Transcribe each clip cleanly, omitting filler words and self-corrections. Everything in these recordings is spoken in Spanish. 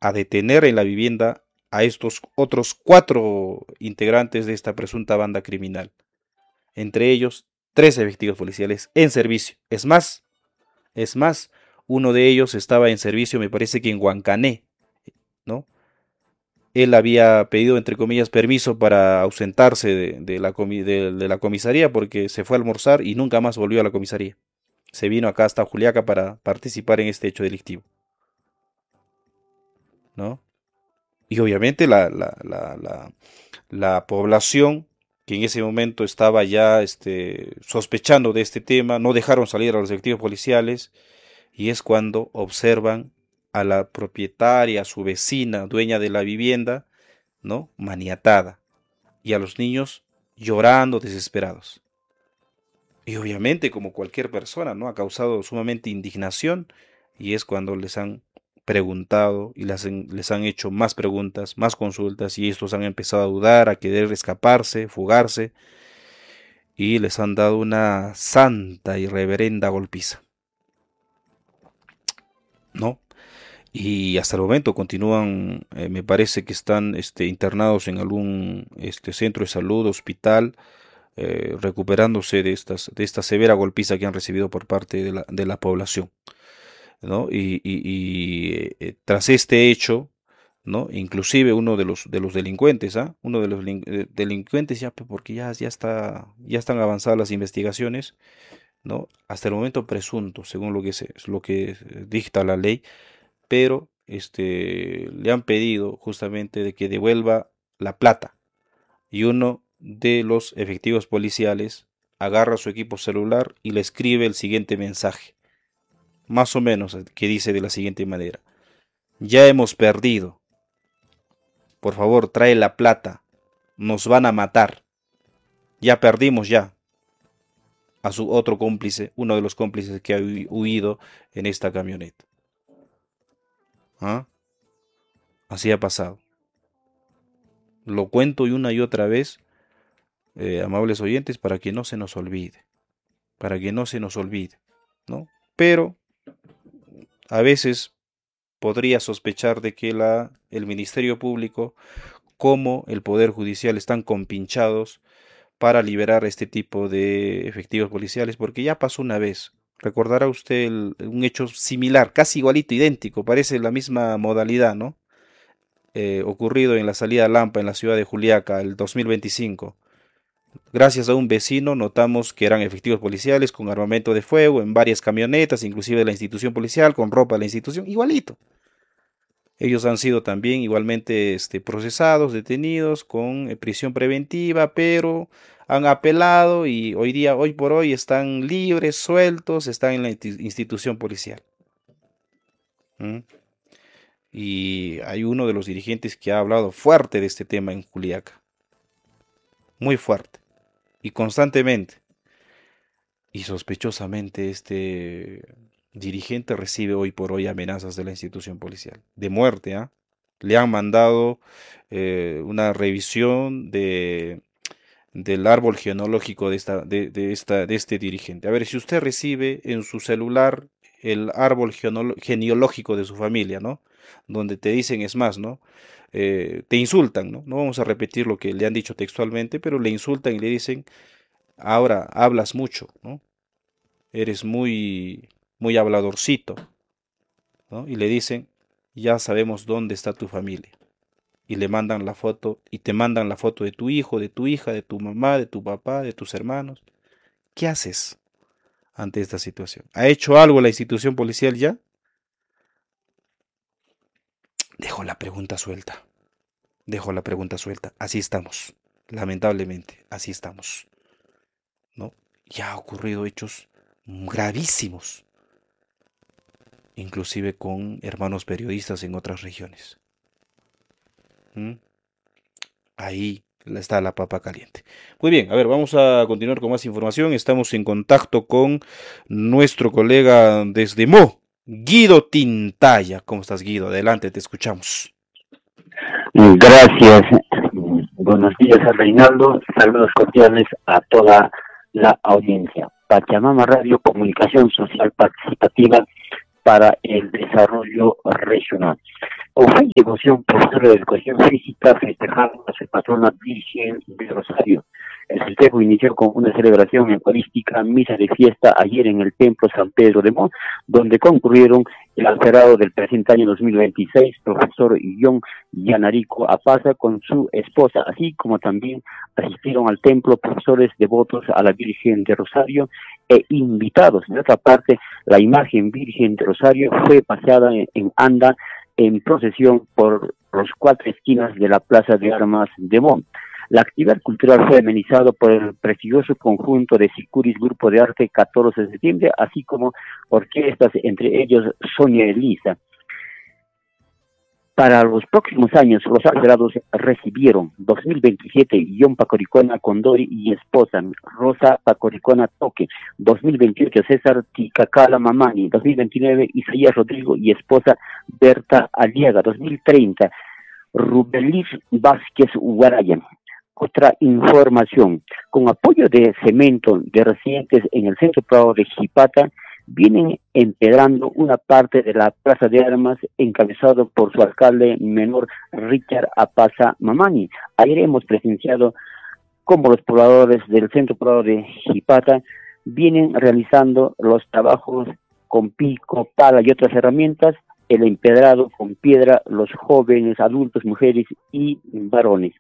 a detener en la vivienda a estos otros 4 integrantes de esta presunta banda criminal. Entre ellos, 3 efectivos policiales en servicio. Es más, uno de ellos estaba en servicio, me parece que en Huancané, ¿no? Él había pedido, entre comillas, permiso para ausentarse de la comisaría porque se fue a almorzar y nunca más volvió a la comisaría. Se vino acá hasta Juliaca para participar en este hecho delictivo, ¿no? Y obviamente la población que en ese momento estaba ya sospechando de este tema, no dejaron salir a los efectivos policiales y es cuando observan a la propietaria, a su vecina, dueña de la vivienda, ¿no? Maniatada, y a los niños llorando desesperados. Y obviamente, como cualquier persona, ¿no? Ha causado sumamente indignación y es cuando les han preguntado y les han hecho más preguntas, más consultas y estos han empezado a dudar, a querer escaparse, fugarse y les han dado una santa y reverenda golpiza, ¿no? Y hasta el momento continúan, me parece que están internados en algún centro de salud, hospital, recuperándose de esta severa golpiza que han recibido por parte de la población, ¿no? Tras este hecho, ¿no? Inclusive uno de los delincuentes, ¿ah? Uno de los delincuentes ya, porque ya están avanzadas las investigaciones, ¿no? Hasta el momento presunto, según lo que dicta la ley, pero le han pedido justamente de que devuelva la plata y uno de los efectivos policiales agarra su equipo celular y le escribe el siguiente mensaje, más o menos que dice de la siguiente manera: ya hemos perdido, por favor trae la plata, nos van a matar, ya perdimos ya, a su otro cómplice, uno de los cómplices que ha huido en esta camioneta. ¿Ah? Así ha pasado. Lo cuento una y otra vez, amables oyentes, para que no se nos olvide, ¿no? Pero a veces podría sospechar de que el Ministerio Público como el Poder Judicial están compinchados para liberar este tipo de efectivos policiales, porque ya pasó una vez. Recordará usted un hecho similar, casi igualito, idéntico, parece la misma modalidad, ¿no? Ocurrido en la salida a Lampa, en la ciudad de Juliaca, el 2025. Gracias a un vecino notamos que eran efectivos policiales con armamento de fuego en varias camionetas, inclusive de la institución policial, con ropa de la institución, igualito. Ellos han sido también igualmente procesados, detenidos con prisión preventiva, pero han apelado y hoy por hoy, están libres, sueltos, están en la institución policial. ¿Mm? Y hay uno de los dirigentes que ha hablado fuerte de este tema en Juliaca, muy fuerte y constantemente. Y sospechosamente este dirigente recibe hoy por hoy amenazas de la institución policial, de muerte, ¿ah? Le han mandado una revisión del árbol genealógico de este dirigente. A ver, si usted recibe en su celular el árbol genealógico de su familia, ¿no? Donde te dicen, es más, ¿no? Te insultan, ¿no? No vamos a repetir lo que le han dicho textualmente, pero le insultan y le dicen: ahora hablas mucho, ¿no? Eres muy habladorcito, ¿no? Y le dicen: ya sabemos dónde está tu familia. Y le mandan la foto, y te mandan la foto de tu hijo, de tu hija, de tu mamá, de tu papá, de tus hermanos. ¿Qué haces ante esta situación? ¿Ha hecho algo la institución policial ya? Dejo la pregunta suelta. Dejo la pregunta suelta. Así estamos. Lamentablemente, así estamos, ¿no? Ya ha ocurrido hechos gravísimos, inclusive con hermanos periodistas en otras regiones. ¿Mm? Ahí está la papa caliente. Muy bien, a ver, vamos a continuar con más información. Estamos en contacto con nuestro colega desde Mo, Guido Tintaya. ¿Cómo estás, Guido? Adelante, te escuchamos. Gracias. Buenos días a Reinaldo. Saludos cordiales a toda la audiencia. Pachamama Radio, comunicación social participativa para el desarrollo regional. Ofelia Devoción, profesora de Educación Física, festejando a su patrona Virgen de Rosario. El festejo inició con una celebración eucarística, misa de fiesta ayer en el Templo San Pedro de Montt, donde concurrieron el alferado del presente año 2026, profesor John Yanarico Apaza, con su esposa, así como también asistieron al templo profesores devotos a la Virgen de Rosario e invitados. De otra parte, la imagen Virgen de Rosario fue paseada en anda en procesión por los cuatro esquinas de la Plaza de Armas de Montt. La actividad cultural fue amenizada por el prestigioso conjunto de Sicuris Grupo de Arte 14 de septiembre, así como orquestas, entre ellos Sonia Elisa. Para los próximos años, los alferados recibieron 2027 John Pacoricona Condori y esposa Rosa Pacoricona Toque, 2028 César Ticacala Mamani, 2029 Isaías Rodrigo y esposa Berta Aliaga, 2030 Rubelis Vázquez Guarayan. Otra información, con apoyo de cemento de residentes en el centro poblado de Jipata, vienen empedrando una parte de la Plaza de Armas encabezado por su alcalde menor Richard Apaza Mamani. Ayer hemos presenciado cómo los pobladores del centro poblado de Jipata vienen realizando los trabajos con pico, pala y otras herramientas, el empedrado con piedra, los jóvenes, adultos, mujeres y varones.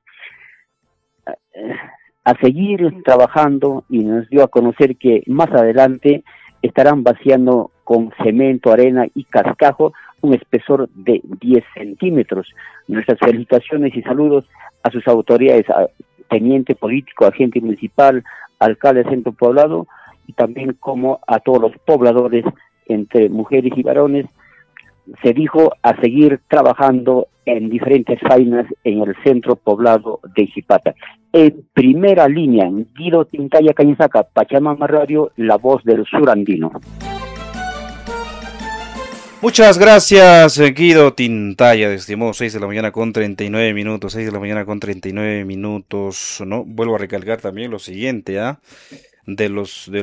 A seguir trabajando, y nos dio a conocer que más adelante estarán vaciando con cemento, arena y cascajo un espesor de 10 centímetros. Nuestras felicitaciones y saludos a sus autoridades, a teniente político, agente municipal, alcalde de centro poblado, y también como a todos los pobladores, entre mujeres y varones. Se dijo a seguir trabajando en diferentes faenas en el centro poblado de Jipata. En primera línea, Guido Tintaya Cañizaca, Pachamama Radio, la voz del sur andino. Muchas gracias, Guido Tintaya, estimó 6 de la mañana con 39 minutos, 6 de la mañana con 39 minutos, ¿no? Vuelvo a recalcar también lo siguiente, del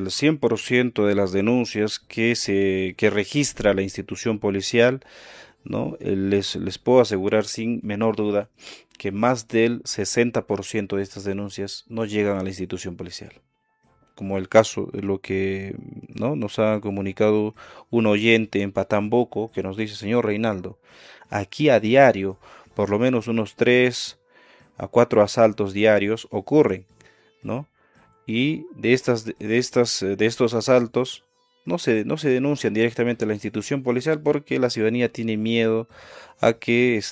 100% de las denuncias que registra la institución policial, ¿no? Les puedo asegurar sin menor duda que más del 60% de estas denuncias no llegan a la institución policial. Como el caso de lo que, ¿no?, nos ha comunicado un oyente en Patamboco, que nos dice: señor Reinaldo, aquí a diario por lo menos unos 3 a 4 asaltos diarios ocurren, ¿no? Y de estos asaltos no se denuncian directamente a la institución policial porque la ciudadanía tiene miedo a que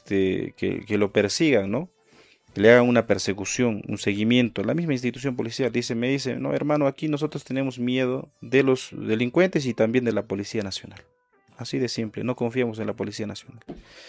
lo persigan, ¿no? Que le hagan una persecución, un seguimiento. La misma institución policial me dice: no, hermano, aquí nosotros tenemos miedo de los delincuentes y también de la Policía Nacional. Así de simple, no confiamos en la Policía Nacional.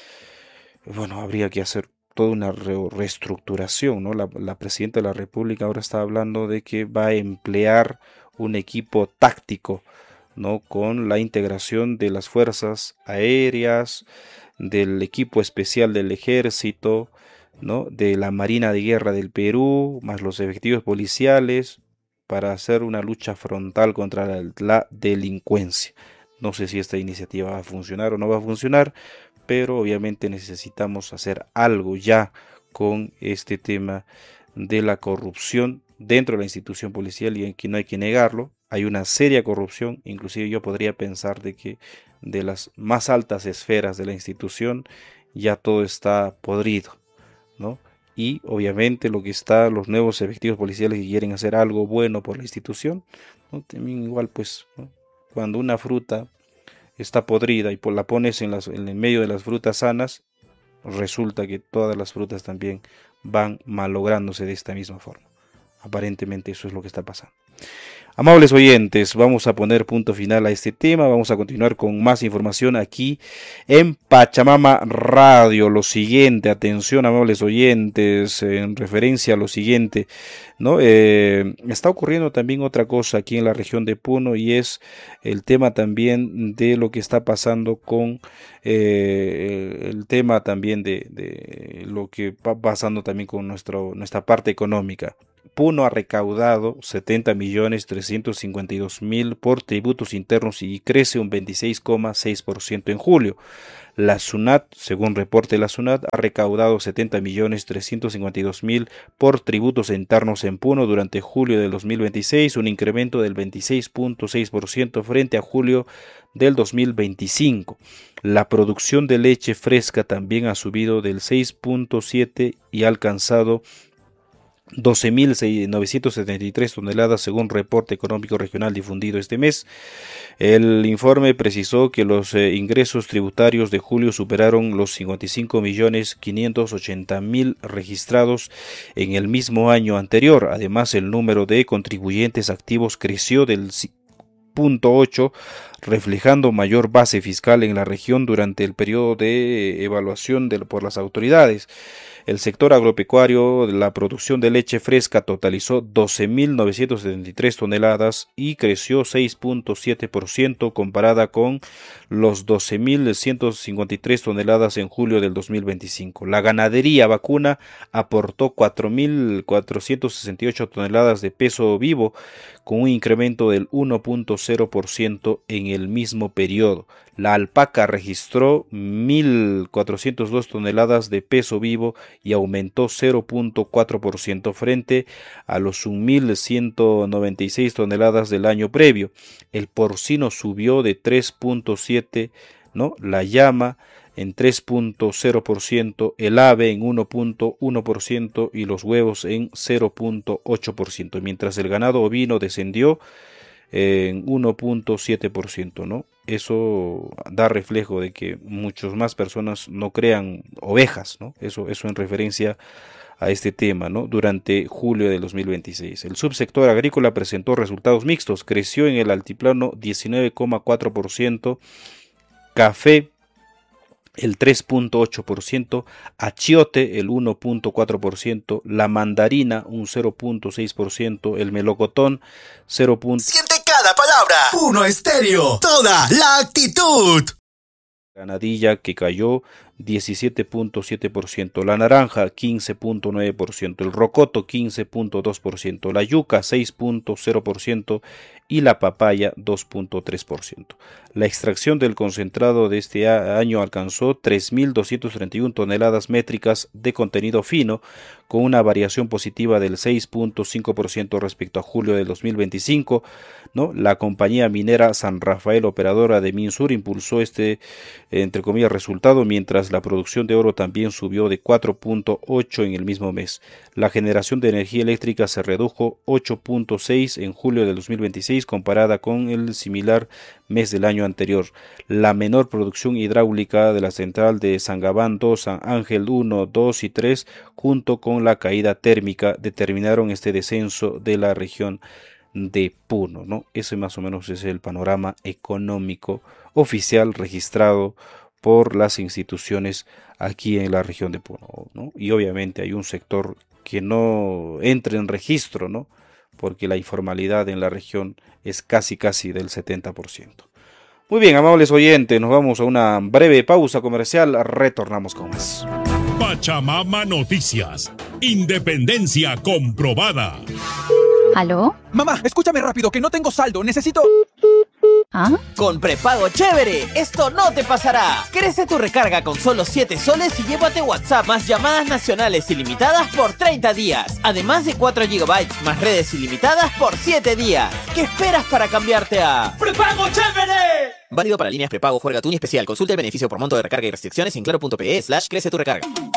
Bueno, habría que hacer toda una reestructuración, ¿no? La presidenta de la República ahora está hablando de que va a emplear un equipo táctico, ¿no?, con la integración de las fuerzas aéreas, del equipo especial del ejército, ¿no?, de la Marina de Guerra del Perú, más los efectivos policiales, para hacer una lucha frontal contra la delincuencia. No sé si esta iniciativa va a funcionar o no va a funcionar, pero obviamente necesitamos hacer algo ya con este tema de la corrupción dentro de la institución policial, y aquí no hay que negarlo. Hay una seria corrupción, inclusive yo podría pensar de que de las más altas esferas de la institución ya todo está podrido, ¿no? Y obviamente los nuevos efectivos policiales que quieren hacer algo bueno por la institución, ¿no?, también igual, pues, ¿no?, cuando una fruta está podrida y la pones en el medio de las frutas sanas, resulta que todas las frutas también van malográndose de esta misma forma. Aparentemente eso es lo que está pasando. Amables oyentes, vamos a poner punto final a este tema, vamos a continuar con más información aquí en Pachamama Radio. Lo siguiente, atención amables oyentes, en referencia a lo siguiente, ¿no? Está ocurriendo también otra cosa aquí en la región de Puno, y es el tema también de lo que está pasando con el tema también de lo que va pasando también con nuestra parte económica. Puno ha recaudado 70.352.000 por tributos internos y crece un 26,6% en julio. La SUNAT, según reporte de la SUNAT, ha recaudado 70.352.000 por tributos internos en Puno durante julio del 2026, un incremento del 26,6% frente a julio del 2025. La producción de leche fresca también ha subido del 6,7% y ha alcanzado 12.973 toneladas según reporte económico regional difundido este mes. El informe precisó que los ingresos tributarios de julio superaron los 55.580.000 registrados en el mismo año anterior. Además, el número de contribuyentes activos creció del 0,8, reflejando mayor base fiscal en la región durante el periodo de evaluación por las autoridades. El sector agropecuario, la producción de leche fresca totalizó 12.973 toneladas y creció 6,7% comparada con los 12.153 toneladas en julio del 2025. La ganadería vacuna aportó 4.468 toneladas de peso vivo, con un incremento del 1,0% en el mismo periodo. La alpaca registró 1.402 toneladas de peso vivo y aumentó 0,4% frente a los 1.196 toneladas del año previo. El porcino subió de 3,7%, ¿no? La llama en 3,0%, el ave en 1,1% y los huevos en 0,8%, mientras el ganado ovino descendió en 1,7%, ¿no? Eso da reflejo de que muchas más personas no crean ovejas, ¿no? Eso en referencia a este tema, ¿no? Durante julio de 2026. El subsector agrícola presentó resultados mixtos, creció en el altiplano 19,4%, café el 3,8%, achiote el 1,4%, la mandarina un 0,6%, el melocotón 0,... Siente cada palabra. Puno Estéreo, toda la actitud. Granadilla, que cayó 17,7%, la naranja 15,9%, el rocoto 15,2%, la yuca 6,0% y la papaya 2,3%. La extracción del concentrado de este año alcanzó 3.231 toneladas métricas de contenido fino, con una variación positiva del 6,5% respecto a julio del 2025, ¿no? La compañía minera San Rafael, operadora de Minsur, impulsó este, entre comillas, resultado, mientras la producción de oro también subió de 4,8 en el mismo mes. La generación de energía eléctrica se redujo 8,6 en julio del 2026 comparada con el similar mes del año anterior. La menor producción hidráulica de la central de Sangabán 2, San Ángel 1, 2 y 3, junto con la caída térmica, determinaron este descenso de la región de Puno, ¿no? Ese más o menos es el panorama económico oficial registrado por las instituciones aquí en la región de Puno, ¿no? Y obviamente hay un sector que no entra en registro, ¿no? Porque la informalidad en la región es casi del 70%. Muy bien, amables oyentes, nos vamos a una breve pausa comercial, retornamos con más. Pachamama Noticias, independencia comprobada. ¿Aló? Mamá, escúchame rápido, que no tengo saldo, necesito... ¿Ah? Con prepago chévere, esto no te pasará. Crece tu recarga con solo 7 soles y llévate WhatsApp más llamadas nacionales ilimitadas por 30 días. Además de 4 GB más redes ilimitadas por 7 días. ¿Qué esperas para cambiarte a prepago chévere? Válido para líneas prepago Juerga Tuni Especial. Consulta el beneficio por monto de recarga y restricciones en claro.pe/crece tu recarga.